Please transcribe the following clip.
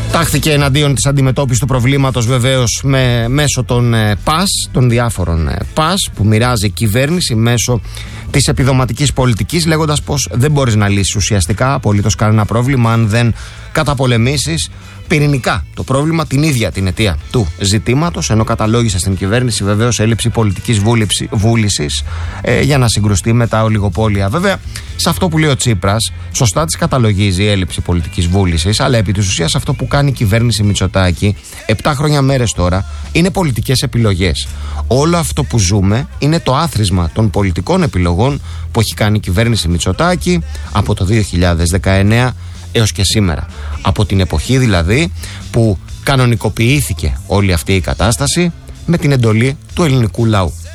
Τάχθηκε εναντίον της αντιμετώπισης του προβλήματος βεβαίως μέσω των ΠΑΣ, των διάφορων ΠΑΣ που μοιράζει η κυβέρνηση μέσω της επιδοματικής πολιτικής, λέγοντας πως δεν μπορείς να λύσεις ουσιαστικά απολύτως κανένα πρόβλημα αν δεν καταπολεμήσεις πυρηνικά το πρόβλημα, την ίδια την αιτία του ζητήματος, ενώ καταλόγησε στην κυβέρνηση βεβαίως έλλειψη πολιτικής βούλησης για να συγκρουστεί με τα ολιγοπόλια. Βέβαια, σε αυτό που λέει ο Τσίπρας, σωστά της καταλογίζει η έλλειψη πολιτικής βούλησης, αλλά επί της ουσίας αυτό που κάνει η κυβέρνηση Μητσοτάκη 7 χρόνια μέρες τώρα είναι πολιτικές επιλογές. Όλο αυτό που ζούμε είναι το άθροισμα των πολιτικών επιλογών που έχει κάνει η κυβέρνηση Μητσοτάκη από το 2019 έως και σήμερα. Από την εποχή δηλαδή που κανονικοποιήθηκε όλη αυτή η κατάσταση με την εντολή του ελληνικού λαού.